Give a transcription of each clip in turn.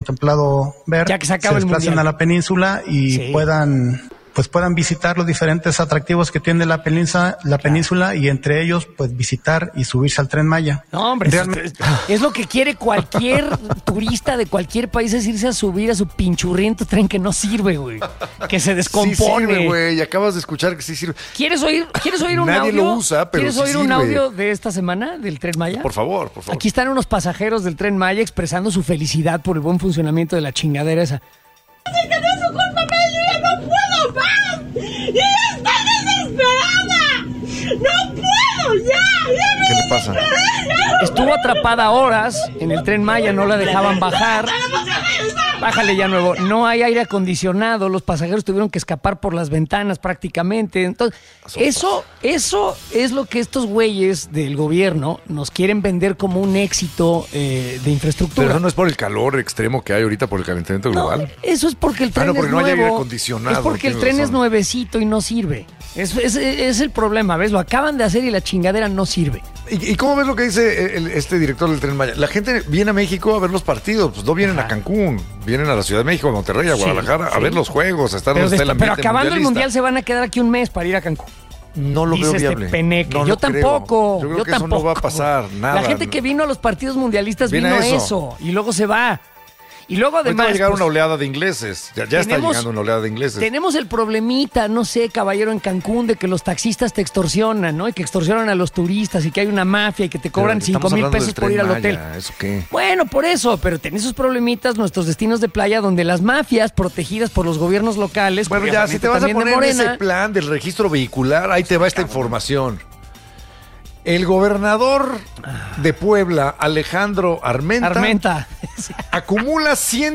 contemplado ver, ya que se acaba se desplacen a la península y puedan visitar los diferentes atractivos que tiene la península y entre ellos pues visitar y subirse al Tren Maya. No, hombre, es lo que quiere cualquier turista de cualquier país, es irse a subir a su pinchurriento tren que no sirve, güey, que se descompone. Sí sirve, güey, acabas de escuchar que sí sirve. ¿Quieres oír un Nadie audio? lo usa, pero ¿Quieres sí oír un sirve. audio de esta semana del Tren Maya? Por favor. Aquí están unos pasajeros del Tren Maya expresando su felicidad por el buen funcionamiento de la chingadera esa. ¡Es que no es su culpa, pero yo ya no puedo más! ¡Y ya estoy desesperada! ¡No puedo ya! ¿Qué le pasa? Estuvo atrapada horas en el Tren Maya, no la dejaban bajar. Bájale ya nuevo. No hay aire acondicionado, los pasajeros tuvieron que escapar por las ventanas prácticamente. Entonces, eso es lo que estos güeyes del gobierno nos quieren vender como un éxito de infraestructura. Pero eso no es por el calor extremo que hay ahorita por el calentamiento global. No, eso es porque el tren porque es no hay nuevo. aire acondicionado. Es porque el tienes tren es razón. nuevecito y no sirve. Es el problema, ¿ves? Lo acaban de hacer y la chingadera no sirve. ¿Y cómo ves lo que dice este director del Tren Maya? La gente viene a México a ver los partidos, pues no vienen a Cancún, vienen a la Ciudad de México, a Monterrey, a Guadalajara, a ver los juegos, a estar donde está el ambiente pero acabando el mundialista. Mundial se van a quedar aquí un mes para ir a Cancún. No lo veo Dice viable. este peneque. No yo lo creo. tampoco. Yo creo que eso no va a pasar, nada. La gente que vino a los partidos mundialistas Viene vino a eso. eso y luego se va. Y luego Ahorita además va a llegar pues, una oleada de ingleses. Ya está llegando una oleada de ingleses. tenemos el problemita, no sé, caballero, en Cancún, de que los taxistas te extorsionan, ¿no? Y que extorsionan a los turistas y que hay una mafia y que te cobran Pero 5,000 estamos pesos hablando por del ir al Tren hotel. Maya, ¿eso qué? Bueno, por eso, pero tenés esos problemitas nuestros destinos de playa donde las mafias protegidas por los gobiernos locales. Bueno, ya, si te vas a también de poner en ese Morena, plan del registro vehicular, ahí te va esta información. El gobernador de Puebla, Alejandro Armenta. acumula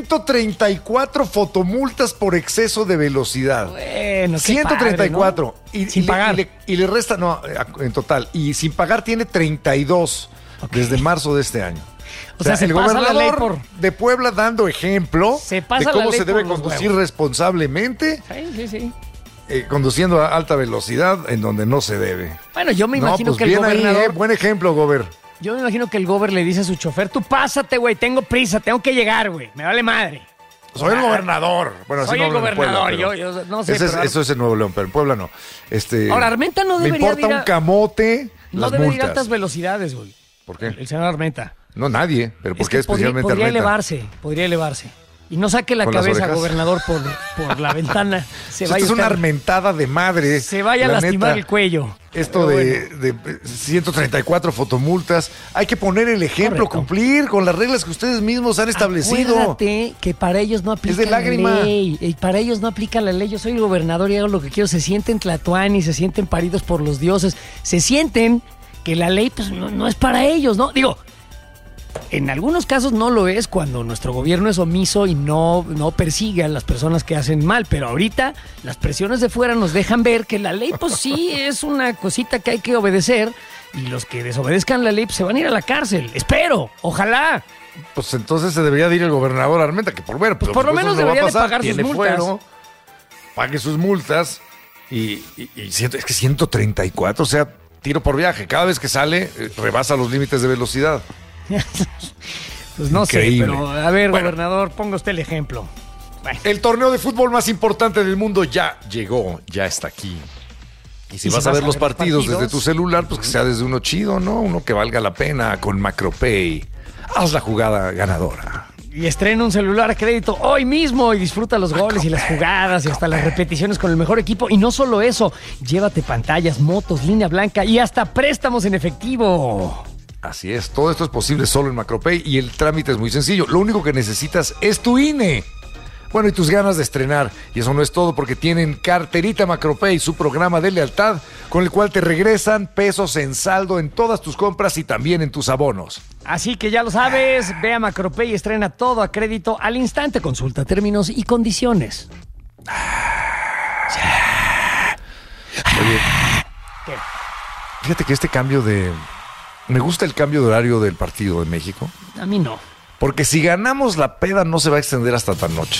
134 fotomultas por exceso de velocidad. Bueno, qué 134. padre, ¿no? Sin pagar. Y le resta, no, en total. Y sin pagar tiene 32 desde marzo de este año. O sea, se el pasa la ley gobernador de Puebla dando ejemplo Se de pasa la cómo ley se debe por los conducir huevos. responsablemente, Sí. conduciendo a alta velocidad en donde no se debe. Bueno, yo me imagino pues que el bien ahí, gobernador... buen ejemplo, Gober. Yo me imagino que el gober le dice a su chofer, tú pásate, güey, tengo prisa, tengo que llegar, güey, me vale madre. Soy el gobernador. Bueno, Soy así el no hablan en gobernador, Puebla, pero yo no sé. eso es en Nuevo León, pero en Puebla no. Ahora, Armenta no me debería importa ir a- un camote No las debe ir a multas. altas velocidades, güey. ¿Por qué? El señor Armenta. No, nadie. ¿Pero por Es qué que podría especialmente Armenta? podría elevarse. Y no saque la ¿Con las cabeza, orejas? gobernador, por la ventana. Esto es una armentada de madre. Se vaya a la lastimar neta. el cuello. Esto Pero de 134 fotomultas. Hay que poner el ejemplo, Correcto. cumplir con las reglas que ustedes mismos han establecido. Acuérdate que para ellos no aplica de lágrima. la ley. Y para ellos no aplica la ley. Yo soy el gobernador y hago lo que quiero. Se sienten tlatoanis, se sienten paridos por los dioses. Se sienten que la ley pues no es para ellos, ¿no? Digo, en algunos casos no lo es cuando nuestro gobierno es omiso y no persigue a las personas que hacen mal, pero ahorita las presiones de fuera nos dejan ver que la ley pues sí es una cosita que hay que obedecer y los que desobedezcan la ley pues, se van a ir a la cárcel. Espero, ojalá. Pues entonces se debería de ir el gobernador Armenta, que por ver, Pues por lo menos no va a debería de pasar. pagar sus Tiene multas. fuero, pague sus multas y es que 134, o sea, tiro por viaje. Cada vez que sale, rebasa los límites de velocidad. Pues no Increíble. sé, pero a ver, Bueno. gobernador, ponga usted el ejemplo. Bueno, El torneo de fútbol más importante del mundo ya llegó, ya está aquí. Y si vas a ver los partidos desde tu celular, pues que sea desde uno chido, ¿no? Uno que valga la pena con Macropay. Haz la jugada ganadora. y estrena un celular a crédito hoy mismo y disfruta los goles y las jugadas y hasta las repeticiones con el mejor equipo. Y no solo eso, llévate pantallas, motos, línea blanca y hasta préstamos en efectivo. Así es, todo esto es posible solo en Macropay y el trámite es muy sencillo. Lo único que necesitas es tu INE. Bueno, y tus ganas de estrenar. Y eso no es todo, porque tienen Carterita Macropay, su programa de lealtad, con el cual te regresan pesos en saldo en todas tus compras y también en tus abonos. Así que ya lo sabes, ve a Macropay y estrena todo a crédito al instante. Consulta términos y condiciones. Oye, ¿Qué? fíjate que este cambio de... Me gusta el cambio de horario del partido de México. A mí no. Porque si ganamos, la peda no se va a extender hasta tan noche.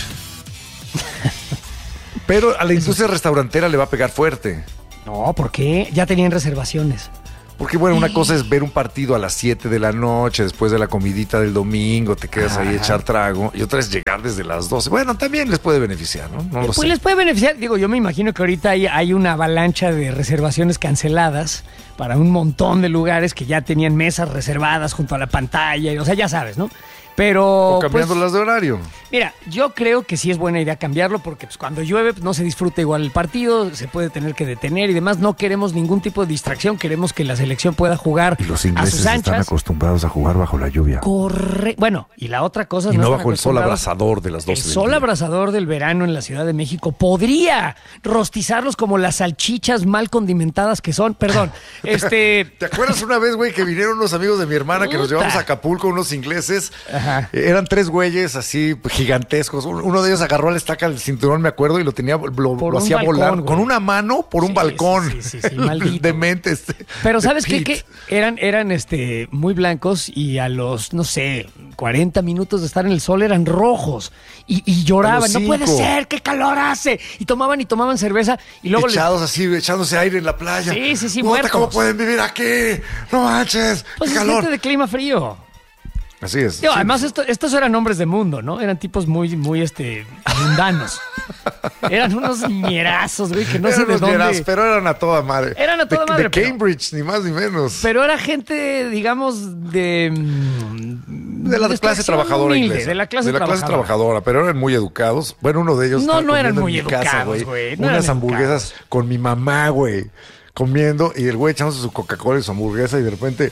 Pero a la industria restaurantera le va a pegar fuerte. No, ¿por qué? Ya tenían reservaciones. Porque bueno, una cosa es ver un partido a las 7 de la noche, después de la comidita del domingo, te quedas ahí a echar trago, y otra es llegar desde las 12. Bueno, también les puede beneficiar, ¿no? No lo sé. Pues les puede beneficiar. Digo, yo me imagino que ahorita hay una avalancha de reservaciones canceladas para un montón de lugares que ya tenían mesas reservadas junto a la pantalla, o sea, ya sabes, ¿no? Pero o cambiándolas de horario. Mira, yo creo que sí es buena idea cambiarlo porque pues, cuando llueve pues, no se disfruta igual el partido, se puede tener que detener y demás. No queremos ningún tipo de distracción, queremos que la selección pueda jugar y los ingleses a sus anchas. Están acostumbrados a jugar bajo la lluvia. Bueno, y la otra cosa... Y no bajo el sol abrasador de las 12 El sol abrasador del verano en la Ciudad de México podría rostizarlos como las salchichas mal condimentadas que son. Perdón, ¿Te acuerdas una vez, güey, que vinieron unos amigos de mi hermana que nos llevamos a Acapulco, unos ingleses? Ajá. Eran 3 güeyes así gigantescos. Uno de ellos agarró a la estaca del cinturón, me acuerdo, y lo tenía, lo hacía balcón, volar güey. Con una mano por un balcón. Sí, maldito. Demente Pero ¿sabes qué? Que eran muy blancos y a los, no sé, 40 minutos de estar en el sol eran rojos y lloraban. No puede ser, qué calor hace. Y tomaban cerveza y luego echados así, echándose aire en la playa. Sí, muertos. ¿Cómo pueden vivir aquí? No manches, pues qué calor. Gente de clima frío. Así es. Yo, además, estos eran hombres de mundo, ¿no? Eran tipos muy mundanos. Eran unos ñerazos, güey, que no sé de dónde. Pero eran a toda madre. Eran a toda madre. De Cambridge, ni más ni menos. Pero era gente, digamos, de la clase trabajadora inglesa. De la clase trabajadora, pero eran muy educados. Bueno, uno de ellos no eran muy educados, güey. Unas hamburguesas con mi mamá, güey. Comiendo y el güey echándose su Coca-Cola y su hamburguesa y de repente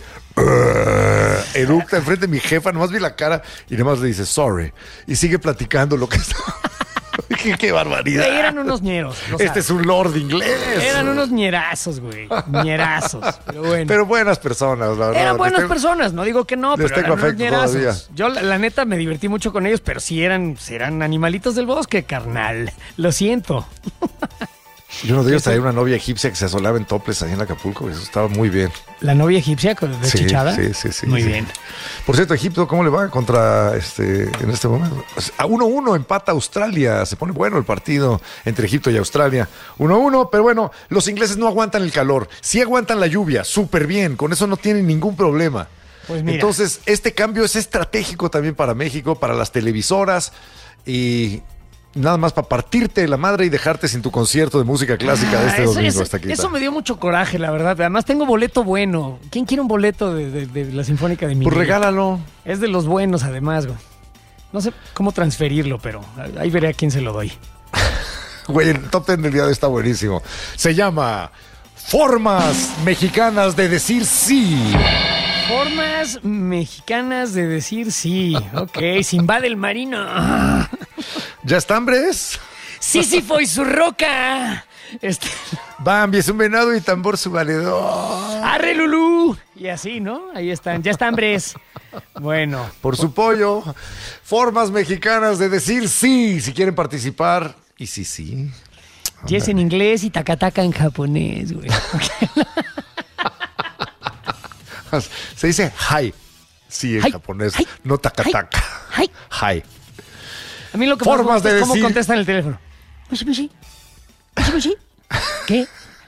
eructa enfrente de mi jefa, nomás vi la cara y nomás le dice sorry y sigue platicando lo que está. qué barbaridad. Güey, eran unos ñeros. Es un lord inglés. Eran unos ñerazos, güey. Ñerazos. Pero bueno. Pero buenas personas, la verdad. Eran buenas personas, no digo que no, pero eran unos ñerazos. Todavía. Yo la neta me divertí mucho con ellos, pero sí eran animalitos del bosque, carnal. Lo siento. Y uno de ellos traía una novia egipcia que se asolaba en toples ahí en Acapulco. Eso estaba muy bien. ¿La novia egipcia de chichada? Sí. Muy bien. Por cierto, Egipto, ¿cómo le va contra en este momento? A 1-1 empata Australia. Se pone bueno el partido entre Egipto y Australia. 1-1, pero bueno, los ingleses no aguantan el calor. Sí aguantan la lluvia, súper bien. Con eso no tienen ningún problema. Pues mira. Entonces, este cambio es estratégico también para México, para las televisoras y... Nada más para partirte la madre y dejarte sin tu concierto de música clásica de este domingo hasta aquí. Eso me dio mucho coraje, la verdad. Además, tengo boleto bueno. ¿Quién quiere un boleto de la Sinfónica de Miguel? Pues regálalo. Es de los buenos, además, güey. No sé cómo transferirlo, pero ahí veré a quién se lo doy. Güey, el top 10 del día de hoy está buenísimo. Se llama Formas Mexicanas de Decir Sí. Formas mexicanas de decir sí. Ok, se invade el marino. ¿Ya está, hambres? Sísifo y su roca. Bambi es un venado y tambor su valedor. ¡Arre, Lulú! Y así, ¿no? Ahí están. Ya está, hambres. Bueno. Por su pollo. Formas mexicanas de decir sí. Si quieren participar. Y sí. Yes en inglés y tacataca en japonés, güey. Se dice hi. Sí, en japonés. Hi. No takataka. Hi. Hi. A mí lo que Formas me de es cómo decir... contestan el teléfono. ¿Qué?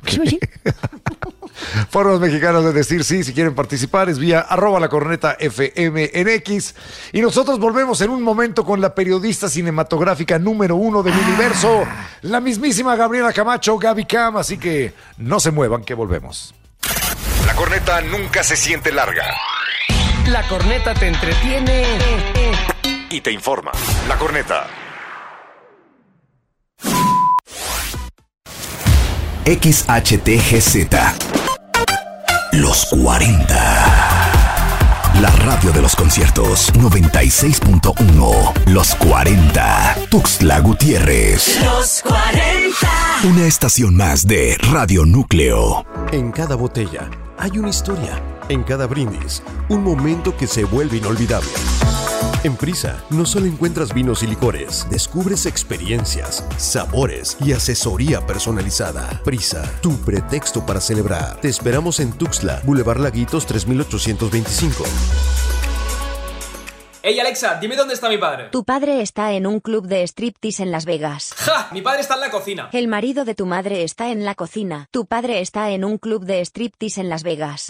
Formas mexicanas de decir sí. Si quieren participar es vía @lacornetafm en X. Y nosotros volvemos en un momento con la periodista cinematográfica número 1 del universo, la mismísima Gabriela Camacho, Gaby Cam. Así que no se muevan, que volvemos. La corneta nunca se siente larga. La corneta te entretiene y te informa. La corneta. XHTGZ. Los 40. La radio de los conciertos 96.1. Los 40. Tuxtla Gutiérrez. Los 40. Una estación más de Radio Núcleo. En cada botella hay una historia. En cada brindis, un momento que se vuelve inolvidable. En Prisa, no solo encuentras vinos y licores, descubres experiencias, sabores y asesoría personalizada. Prisa, tu pretexto para celebrar. Te esperamos en Tuxtla, Boulevard Laguitos 3825. Hey Alexa, dime dónde está mi padre. Tu padre está en un club de striptease en Las Vegas. ¡Ja! Mi padre está en la cocina. El marido de tu madre está en la cocina. Tu padre está en un club de striptease en Las Vegas.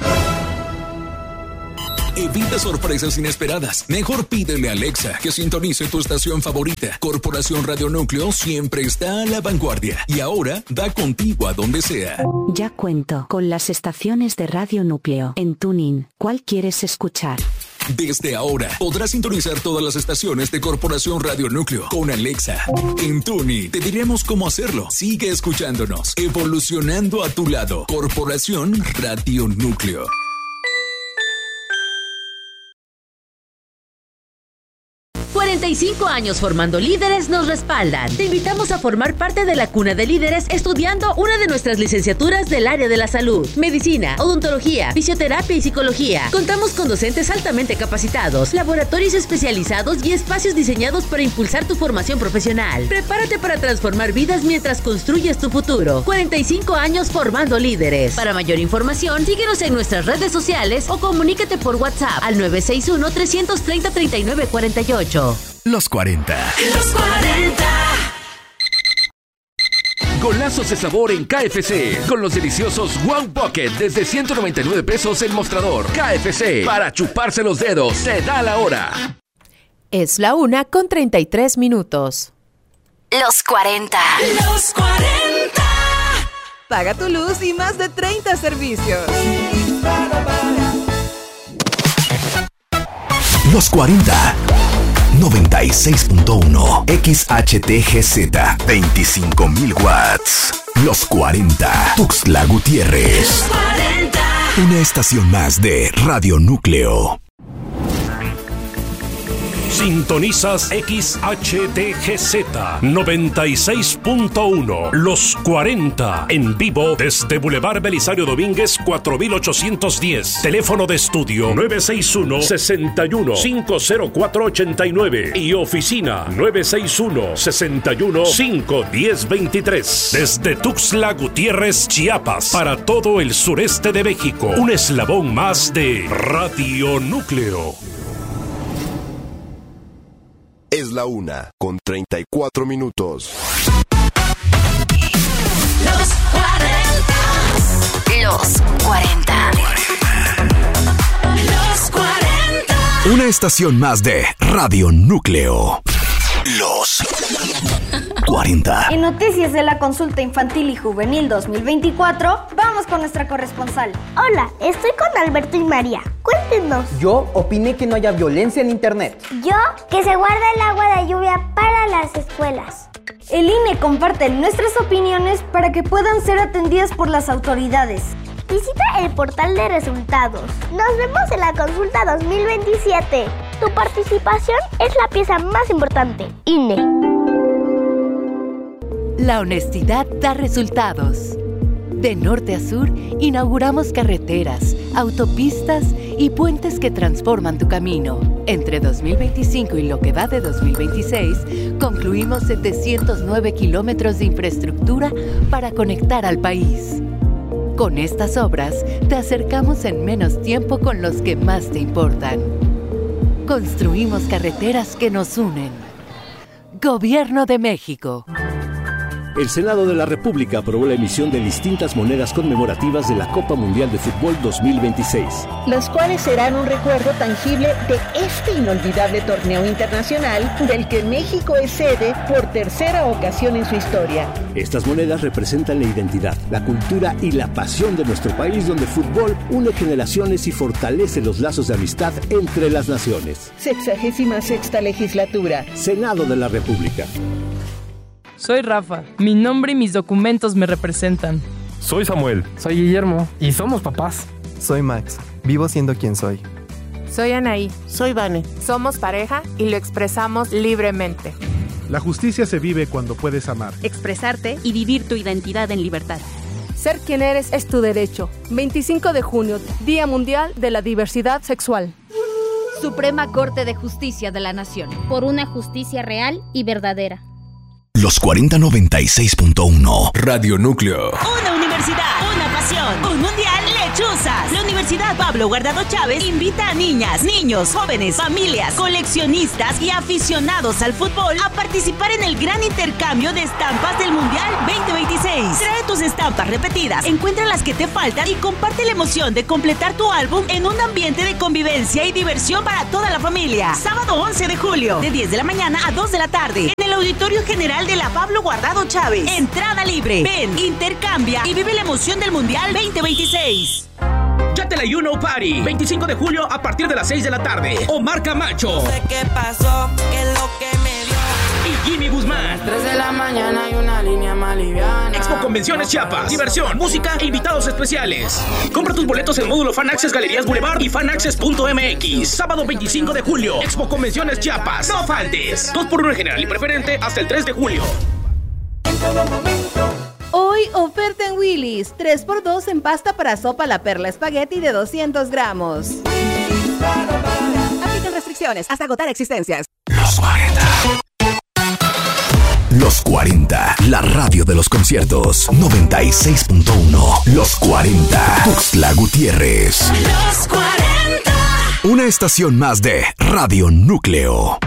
Evita sorpresas inesperadas. Mejor pídele a Alexa que sintonice tu estación favorita. Corporación Radio Núcleo siempre está a la vanguardia y ahora da contigo a donde sea. Ya cuento con las estaciones de Radio Núcleo en TuneIn. ¿Cuál quieres escuchar? Desde ahora podrás sintonizar todas las estaciones de Corporación Radio Núcleo con Alexa. En TuneIn te diremos cómo hacerlo. Sigue escuchándonos, evolucionando a tu lado. Corporación Radio Núcleo. 45 años formando líderes nos respaldan. Te invitamos a formar parte de la cuna de líderes estudiando una de nuestras licenciaturas del área de la salud, medicina, odontología, fisioterapia y psicología. Contamos con docentes altamente capacitados, laboratorios especializados y espacios diseñados para impulsar tu formación profesional. Prepárate para transformar vidas mientras construyes tu futuro. 45 años formando líderes. Para mayor información, síguenos en nuestras redes sociales o comunícate por WhatsApp al 961-330-3948. Los 40. Los 40. Golazos de sabor en KFC. Con los deliciosos Wow Pocket desde 199 pesos el mostrador. KFC. Para chuparse los dedos. Se da la hora. Es la 1:33. Los 40. Los 40. Paga tu luz y más de 30 servicios. Los 40. 96.1 XHTGZ 25.000 watts. Los 40. Tuxtla Gutiérrez. Los 40. Una estación más de Radio Núcleo. Sintonizas XHTGZ 96.1 Los 40 en vivo desde Boulevard Belisario Domínguez 4810. Teléfono de estudio 961-61-50489 y oficina 961-61-51023. Desde Tuxtla Gutiérrez, Chiapas, para todo el sureste de México. Un eslabón más de Radio Núcleo. Es la 1:34. Los 40. Los 40. Los 40. Una estación más de Radio Núcleo. Los 40. En noticias de la consulta infantil y juvenil 2024, vamos con nuestra corresponsal. Hola, estoy con Alberto y María. Cuéntenos. Yo opiné que no haya violencia en internet. Yo, que se guarde el agua de lluvia para las escuelas. El INE comparte nuestras opiniones para que puedan ser atendidas por las autoridades. Visita el portal de resultados. Nos vemos en la consulta 2027. Tu participación es la pieza más importante. INE. La honestidad da resultados. De norte a sur, inauguramos carreteras, autopistas y puentes que transforman tu camino. Entre 2025 y lo que va de 2026, concluimos 709 kilómetros de infraestructura para conectar al país. Con estas obras, te acercamos en menos tiempo con los que más te importan. Construimos carreteras que nos unen. Gobierno de México. El Senado de la República aprobó la emisión de distintas monedas conmemorativas de la Copa Mundial de Fútbol 2026. Los cuales serán un recuerdo tangible de este inolvidable torneo internacional del que México es sede por tercera ocasión en su historia. Estas monedas representan la identidad, la cultura y la pasión de nuestro país, donde el fútbol une generaciones y fortalece los lazos de amistad entre las naciones. 66ª legislatura. Senado de la República. Soy Rafa. Mi nombre y mis documentos me representan. Soy Samuel. Soy Guillermo. Y somos papás. Soy Max. Vivo siendo quien soy. Soy Anaí. Soy Vane. Somos pareja y lo expresamos libremente. La justicia se vive cuando puedes amar, expresarte y vivir tu identidad en libertad. Ser quien eres es tu derecho. 25 de junio, Día Mundial de la Diversidad Sexual. Suprema Corte de Justicia de la Nación. Por una justicia real y verdadera. Los 4096.1 Radio Núcleo. Una universidad, una pasión, un mundial lechuzas. La Universidad Pablo Guardado Chávez invita a niñas, niños, jóvenes, familias, coleccionistas y aficionados al fútbol a participar en el gran intercambio de estampas del Mundial 2026. Trae tus estampas repetidas, encuentra las que te faltan y comparte la emoción de completar tu álbum en un ambiente de convivencia y diversión para toda la familia. Sábado 11 de julio, de 10 de la mañana a 2 de la tarde, en el Auditorio General de la Pablo Guardado Chávez. Entrada libre. Ven, intercambia y vive la emoción del Mundial 2026. Yatela You Know Party, 25 de julio a partir de las 6 de la tarde. Omar Camacho. No sé qué pasó, qué es lo que me dio. Y Jimmy Guzmán. 3 de la mañana hay una línea más liviana. Expo Convenciones Chiapas. Diversión, música e invitados especiales. Compra tus boletos en módulo Fan Access Galerías Boulevard y fanaccess.mx. Sábado 25 de julio. Expo Convenciones Chiapas. No faltes. 2x1 en general y preferente hasta el 3 de julio. En todo momento. Hoy oferta en Willy's, 3x2 en pasta para sopa La Perla Espagueti de 200 gramos. Aplican restricciones hasta agotar existencias. Los 40. Los 40, la radio de los conciertos. 96.1. Los 40. Tuxtla Gutiérrez. Los 40. Una estación más de Radio Núcleo.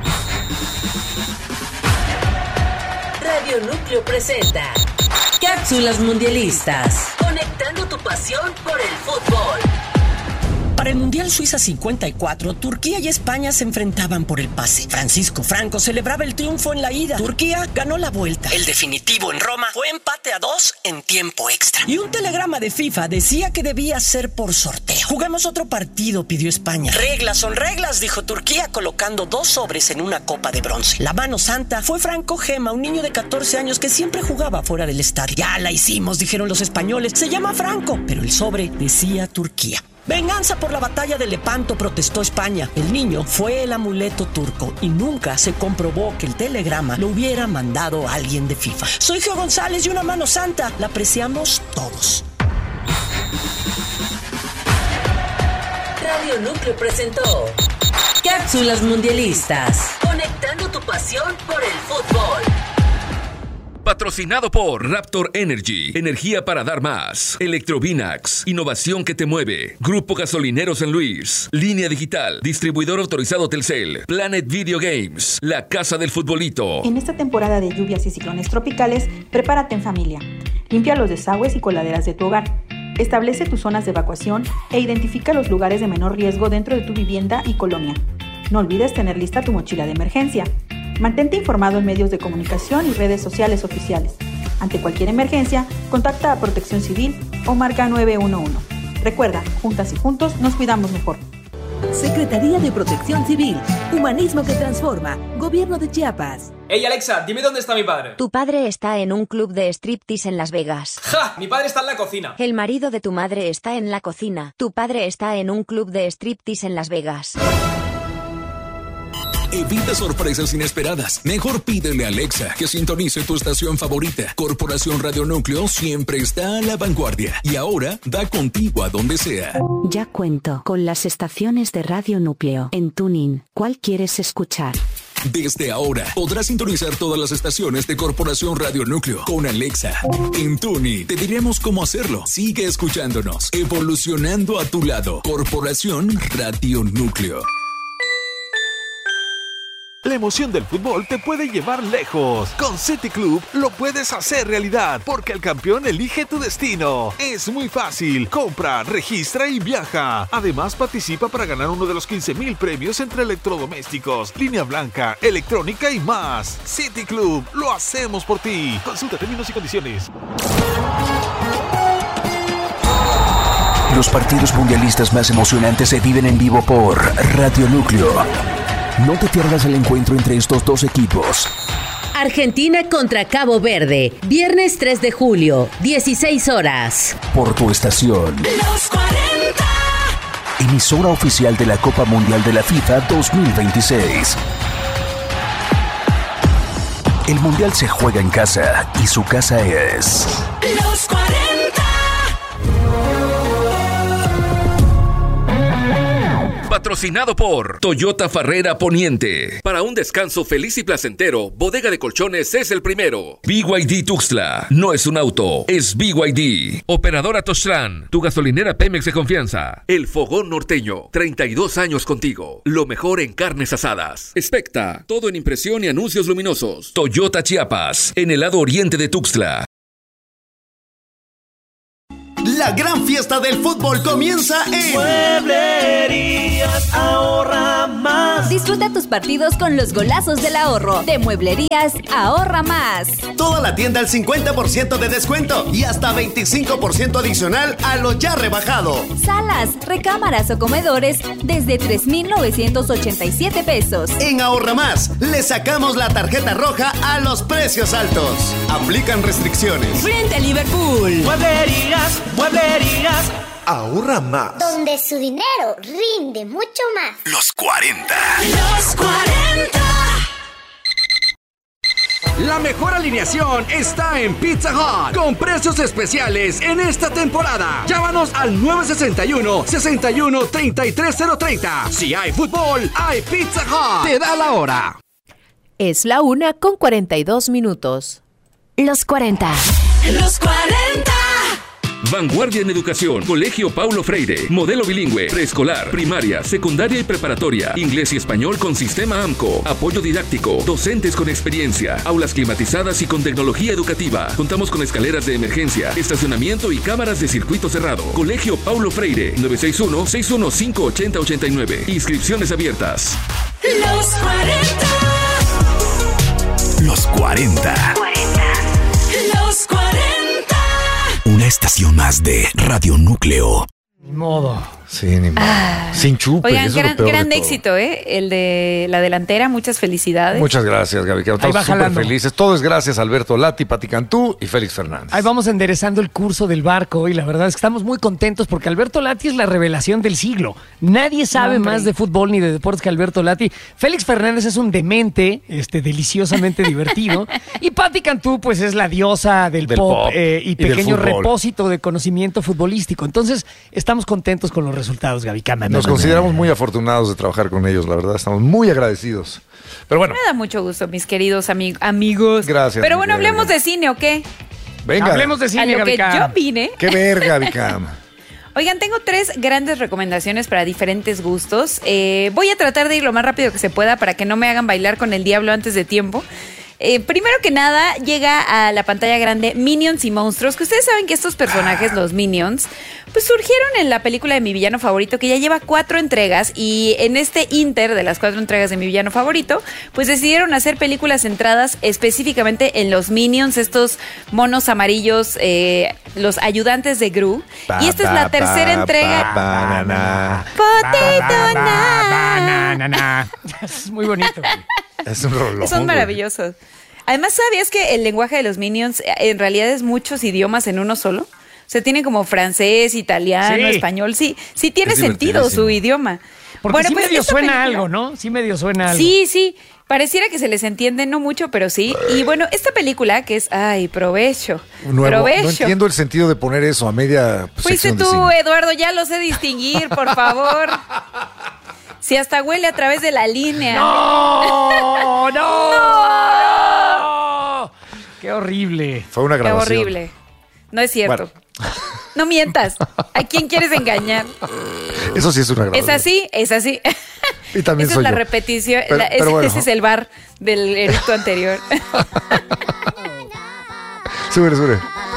Radio Núcleo presenta Cápsulas Mundialistas, conectando tu pasión por el fútbol. Para el Mundial Suiza 54, Turquía y España se enfrentaban por el pase. Francisco Franco celebraba el triunfo en la ida. Turquía ganó la vuelta. El definitivo en Roma fue empate a 2 en tiempo extra. Y un telegrama de FIFA decía que debía ser por sorteo. Juguemos otro partido, pidió España. Reglas son reglas, dijo Turquía, colocando 2 sobres en una copa de bronce. La mano santa fue Franco Gema, un niño de 14 años que siempre jugaba fuera del estadio. Ya la hicimos, dijeron los españoles. Se llama Franco, pero el sobre decía Turquía. Venganza por la batalla de Lepanto, protestó España. El niño fue el amuleto turco y nunca se comprobó que el telegrama lo hubiera mandado alguien de FIFA. Soy Geo González y una mano santa la apreciamos todos. Radio Núcleo presentó Cápsulas Mundialistas, conectando tu pasión por el fútbol. Patrocinado por Raptor Energy, energía para dar más. Electrovinax, innovación que te mueve. Grupo Gasolinero San Luis, Línea Digital, distribuidor autorizado Telcel, Planet Video Games, la casa del futbolito. En esta temporada de lluvias y ciclones tropicales, prepárate en familia. Limpia los desagües y coladeras de tu hogar. Establece tus zonas de evacuación e identifica los lugares de menor riesgo dentro de tu vivienda y colonia. No olvides tener lista tu mochila de emergencia. Mantente informado en medios de comunicación y redes sociales oficiales. Ante cualquier emergencia, contacta a Protección Civil o marca 911. Recuerda, juntas y juntos nos cuidamos mejor. Secretaría de Protección Civil, Humanismo que Transforma, Gobierno de Chiapas. Hey Alexa, dime dónde está mi padre. Tu padre está en un club de striptease en Las Vegas. ¡Ja! Mi padre está en la cocina. El marido de tu madre está en la cocina. Tu padre está en un club de striptease en Las Vegas. Evita sorpresas inesperadas. Mejor pídele a Alexa que sintonice tu estación favorita. Corporación Radio Núcleo siempre está a la vanguardia y ahora da contigo a donde sea. Ya cuento con las estaciones de Radio Núcleo en TuneIn. ¿Cuál quieres escuchar? Desde ahora podrás sintonizar todas las estaciones de Corporación Radio Núcleo con Alexa. En TuneIn te diremos cómo hacerlo. Sigue escuchándonos, evolucionando a tu lado. Corporación Radio Núcleo. La emoción del fútbol te puede llevar lejos. Con City Club lo puedes hacer realidad porque el campeón elige tu destino. Es muy fácil. Compra, registra y viaja. Además, participa para ganar uno de los 15,000 premios entre electrodomésticos, línea blanca, electrónica y más. City Club, lo hacemos por ti. Consulta términos y condiciones. Los partidos mundialistas más emocionantes se viven en vivo por Radio Núcleo. No te pierdas el encuentro entre estos dos equipos. Argentina contra Cabo Verde, viernes 3 de julio, 16 horas. Por tu estación. Los 40. Emisora oficial de la Copa Mundial de la FIFA 2026. El Mundial se juega en casa y su casa es... Los 40. patrocinado por Toyota Farrera Poniente. Para un descanso feliz y placentero, Bodega de Colchones es el primero. BYD Tuxtla, no es un auto, es BYD. Operadora Toztlán, tu gasolinera Pemex de confianza. El Fogón Norteño, 32 años contigo. Lo mejor en carnes asadas. Expecta, todo en impresión y anuncios luminosos. Toyota Chiapas, en el lado oriente de Tuxtla. La gran fiesta del fútbol comienza en Mueblerías Ahorra Más. Disfruta tus partidos con los golazos del ahorro. De Mueblerías Ahorra Más. toda la tienda al 50% de descuento y hasta 25% adicional a lo ya rebajado. Salas, recámaras o comedores desde 3,987 pesos. En Ahorra Más, le sacamos la tarjeta roja a los precios altos. Aplican restricciones. Frente a Liverpool. Mueblerías. Ahorra Más. Donde su dinero rinde mucho más. Los 40. Los 40. La mejor alineación está en Pizza Hut, con precios especiales en esta temporada. Llámanos al 961-61-33-030. Si hay fútbol, hay Pizza Hut. Te da la hora. Es la 1:42. Los 40. Los 40. Vanguardia en Educación, Colegio Paulo Freire, modelo bilingüe, preescolar, primaria, secundaria y preparatoria, inglés y español con sistema AMCO, apoyo didáctico, docentes con experiencia, aulas climatizadas y con tecnología educativa. Contamos con escaleras de emergencia, estacionamiento y cámaras de circuito cerrado. Colegio Paulo Freire, 961-615-8089. Inscripciones abiertas. Los 40. Los 40. Los 40. Una estación más de Radio Núcleo. Ni modo. Sí, ni modo. Sin chupe. Oigan, eso es lo peor gran de todo. éxito, el de la delantera. Muchas felicidades. Muchas gracias, Gaby. Estamos súper felices. Todo es gracias a Alberto Lati, Pati Cantú y Félix Fernández. Ahí vamos enderezando el curso del barco y la verdad es que estamos muy contentos porque Alberto Lati es la revelación del siglo. Nadie sabe más de fútbol ni de deportes que Alberto Lati. Félix Fernández es un demente, deliciosamente divertido. Y Pati Cantú, pues es la diosa del pop y pequeño repósito de conocimiento futbolístico. Entonces, estamos contentos con los resultados, Gaby. Nos consideramos muy afortunados de trabajar con ellos, la verdad. Estamos muy agradecidos. Pero bueno. Me da mucho gusto, mis queridos amigos. Gracias. Pero bueno, hablemos de cine, ¿o qué? Venga. Hablemos de cine, a lo Gaby que Cam. yo vine. ¡Qué ver, Gaby Cam! Oigan, tengo 3 grandes recomendaciones para diferentes gustos. Voy a tratar de ir lo más rápido que se pueda para que no me hagan bailar con el diablo antes de tiempo. Primero que nada, llega a la pantalla grande Minions y Monstruos, que ustedes saben que estos personajes, los Minions, pues surgieron en la película de mi villano favorito, que ya lleva 4 entregas, y en este inter de las 4 entregas de mi villano favorito, pues decidieron hacer películas centradas específicamente en los Minions, estos monos amarillos, los ayudantes de Gru. Y esta es la tercera entrega. Banana. Es muy bonito. Es un rolón. Son maravillosos. Además, ¿sabías que el lenguaje de los Minions en realidad es muchos idiomas en uno solo? O sea, tiene como francés, italiano, español. Sí tiene sentido su idioma. Porque bueno, sí pues medio suena algo, ¿no? Sí medio suena algo. Sí. Pareciera que se les entiende, no mucho, pero sí. Y bueno, esta película que es... ¡Ay, provecho! ¡Provecho! No entiendo el sentido de poner eso a media Fuiste tú, Eduardo, ya lo sé distinguir, por favor. Si hasta huele a través de la línea. ¡No! ¡Qué horrible! Fue una grabación. ¡Qué horrible! No es cierto. Bueno. No mientas. ¿A quién quieres engañar? Eso sí es una grabación. Es así. Y también esa soy es la yo. repetición. Pero bueno. Ese es el bar del eructo anterior. Sube.